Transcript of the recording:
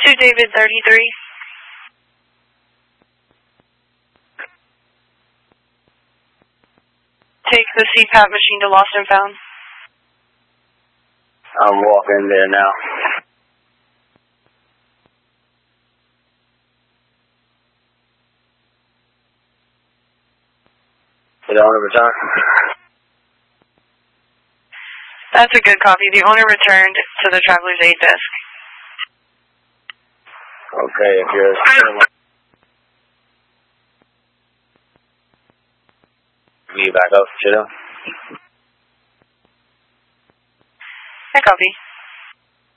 To David 33. Take the CPAP machine to Lost and Found. I'm walking there now. Did the owner return? That's a good copy. The owner returned to the traveler's aid desk. Okay, if you're still... Will you back up, Chido? I copy.